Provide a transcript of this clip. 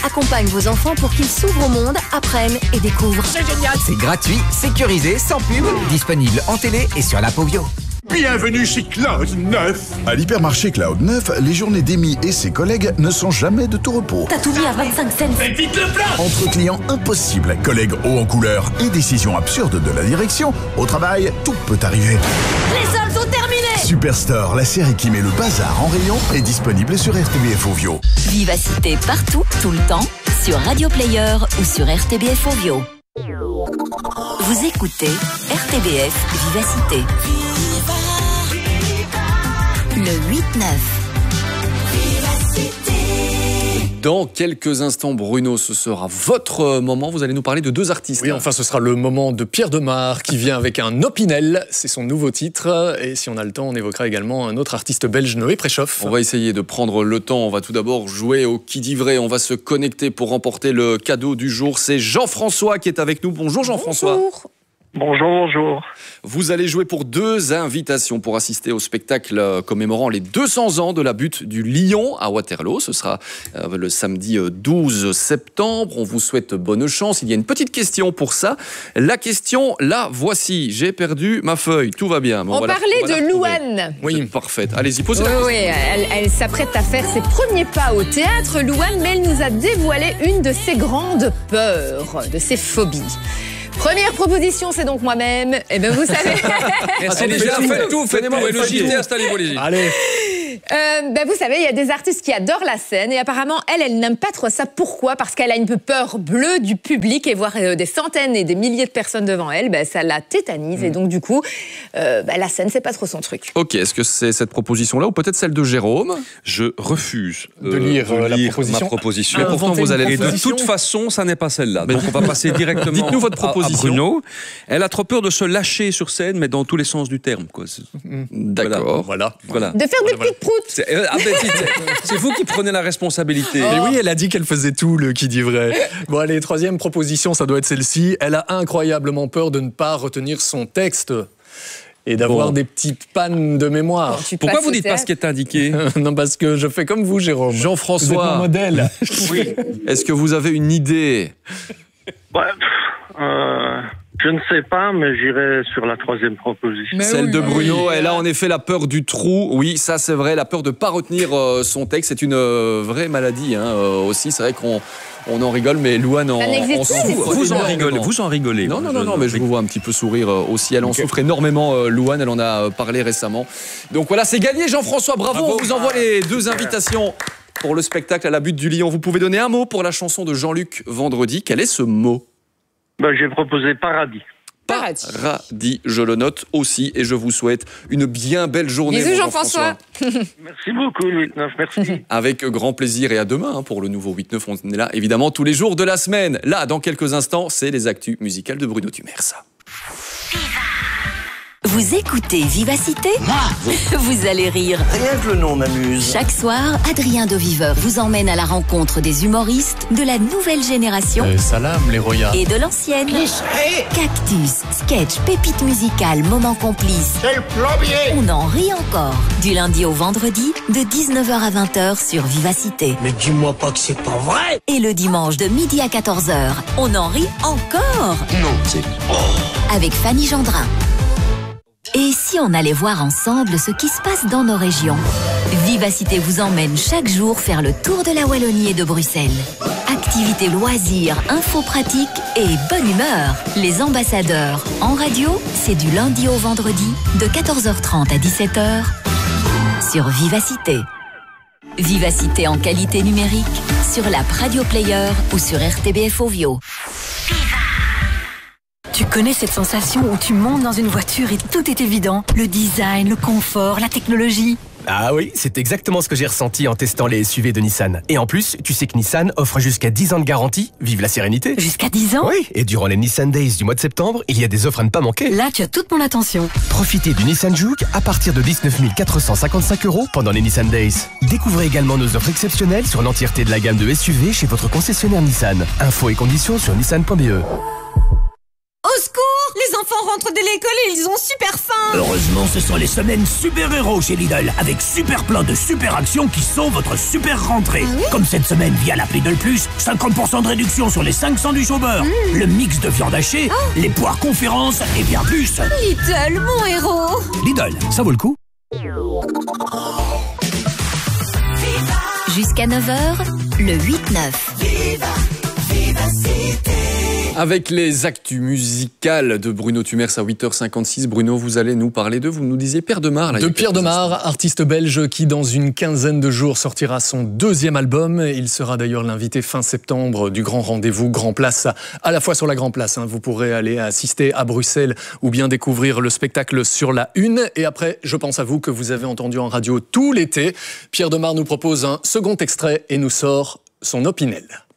accompagne vos enfants pour qu'ils s'ouvrent au monde, apprennent et découvrent. C'est génial. C'est gratuit, sécurisé, sans pub, disponible en télé et sur l'app Ovio. Bienvenue chez Cloud 9. À l'hypermarché Cloud 9, les journées d'Amy et ses collègues ne sont jamais de tout repos. T'as tout mis à 25 cents. Faites vite le plat. Entre clients impossibles, collègues hauts en couleur et décisions absurdes de la direction, au travail, tout peut arriver. Les soldes sont terminés. Superstore, la série qui met le bazar en rayon, est disponible sur RTBF Ovio. Vivacité partout, tout le temps, sur Radio Player ou sur RTBF Ovio. Vous écoutez RTBF Vivacité. Le 8-9. Dans quelques instants, Bruno, ce sera votre moment. Vous allez nous parler de deux artistes. Oui, enfin, ce sera le moment de Pierre Demar qui vient avec un Opinel. C'est son nouveau titre. Et si on a le temps, on évoquera également un autre artiste belge, Noé Préchoff. On va essayer de prendre le temps. On va tout d'abord jouer au qui dit vrai. On va se connecter pour remporter le cadeau du jour. C'est Jean-François qui est avec nous. Bonjour Jean-François. Bonjour. Bonjour. Vous allez jouer pour 2 invitations pour assister au spectacle commémorant les 200 ans de la butte du Lion à Waterloo. Ce sera le samedi 12 septembre. On vous souhaite bonne chance. Il y a une petite question pour ça. La question, la voici. J'ai perdu ma feuille. Tout va bien. On parlait de Louane. Oui, parfaite. Allez-y, posez la question. Oui, elle s'apprête à faire ses premiers pas au théâtre, Louane, mais elle nous a dévoilé une de ses grandes peurs, de ses phobies. Première proposition, c'est donc moi-même. Eh bien, vous savez... Faites tout. Et le JT, installez-vous les. Allez. Vous savez, il y a des artistes qui adorent la scène et apparemment, elle n'aime pas trop ça. Pourquoi ? Parce qu'elle a une peur bleue du public et voir des centaines et des milliers de personnes devant elle, ça la tétanise. Et donc, du coup, la scène, c'est pas trop son truc. Ok, est-ce que c'est cette proposition-là ou peut-être celle de Jérôme ? Je refuse de lire ma proposition. Mais pourtant, vous allez Et de toute façon, ça n'est pas celle-là. Donc, on va passer directement Dites-nous votre proposition. à Bruno. Elle a trop peur de se lâcher sur scène, mais dans tous les sens du terme. Quoi. D'accord. Voilà. De faire des petites proutes. C'est vous qui prenez la responsabilité. Mais oui, elle a dit qu'elle faisait tout, le qui dit vrai. Bon, allez, troisième proposition, ça doit être celle-ci. Elle a incroyablement peur de ne pas retenir son texte et d'avoir des petites pannes de mémoire. Pourquoi vous dites pas ce qui est indiqué ? Non, parce que je fais comme vous, Jérôme. Jean-François. Vous êtes mon modèle. Oui. Est-ce que vous avez une idée ? Je ne sais pas, mais j'irai sur la troisième proposition. Celle de Bruno, elle a en effet la peur du trou. Oui, ça c'est vrai, la peur de ne pas retenir son texte. C'est une vraie maladie aussi. C'est vrai qu'on en rigole, mais Louane en souffre. Vous en rigolez. Non, mais je vous vois un petit peu sourire aussi. Elle en souffre énormément, Louane. Elle en a parlé récemment. Donc voilà, c'est gagné, Jean-François. Bravo. On vous envoie les 2 invitations pour le spectacle à la butte du Lion. Vous pouvez donner un mot pour la chanson de Jean-Luc Vendredi. Quel est ce mot ? J'ai proposé Paradis. Paradis, je le note aussi et je vous souhaite une bien belle journée. Bisous Jean-François. Merci beaucoup, le 8-9, merci. Avec grand plaisir et à demain pour le nouveau 8-9. On est là évidemment tous les jours de la semaine. Là, dans quelques instants, c'est les actus musicales de Bruno Tumers. Vous écoutez Vivacité ? Vous allez rire. Rien que le nom m'amuse. Chaque soir, Adrien Deviveur vous emmène à la rencontre des humoristes de la nouvelle génération Salam, les royas. et de l'ancienne. Cactus, sketch, pépites musicales, moments complices. C'est le plombier. On en rit encore. Du lundi au vendredi, de 19h à 20h sur Vivacité. Mais dis-moi pas que c'est pas vrai. Et le dimanche de midi à 14h, on en rit encore. Non, c'est... Avec Fanny Gendrin. Et si on allait voir ensemble ce qui se passe dans nos régions ? Vivacité vous emmène chaque jour faire le tour de la Wallonie et de Bruxelles. Activités, loisirs, infos pratiques et bonne humeur. Les ambassadeurs en radio, c'est du lundi au vendredi de 14h30 à 17h sur Vivacité. Vivacité en qualité numérique sur l'app Radio Player ou sur RTBF Ovio. Tu connais cette sensation où tu montes dans une voiture et tout est évident ? Le design, le confort, la technologie. Ah oui, c'est exactement ce que j'ai ressenti en testant les SUV de Nissan. Et en plus, tu sais que Nissan offre jusqu'à 10 ans de garantie. Vive la sérénité. Jusqu'à 10 ans ? Oui, et durant les Nissan Days du mois de septembre, il y a des offres à ne pas manquer. Là, tu as toute mon attention. Profitez du Nissan Juke à partir de 19 455 € pendant les Nissan Days. Découvrez également nos offres exceptionnelles sur l'entièreté de la gamme de SUV chez votre concessionnaire Nissan. Infos et conditions sur nissan.be. Au secours ! Les enfants enfants rentrent de l'école et ils ont super faim. Heureusement, ce sont les semaines super-héros chez Lidl, avec super plein de super actions qui sont votre super rentrée. Ah oui? Comme cette semaine via l'appli Lidl Plus, 50% de réduction sur les 5 sandwichs au beurre, le mix de viande hachée, les poires conférences et bien plus. Lidl, mon héros. Lidl, ça vaut le coup. Jusqu'à 9h, le 8-9. Avec les actus musicales de Bruno Tumers à 8h56. Bruno, vous allez nous parler vous nous disiez Pierre Demar. De Pierre Demar, artiste belge qui dans une quinzaine de jours sortira son 2e album. Il sera d'ailleurs l'invité fin septembre du Grand Rendez-vous, Grand Place, à la fois sur la Grand Place. Vous pourrez aller assister à Bruxelles ou bien découvrir le spectacle sur la Une. Et après, je pense à vous que vous avez entendu en radio tout l'été. Pierre Demar nous propose un second extrait et nous sort son Opinel.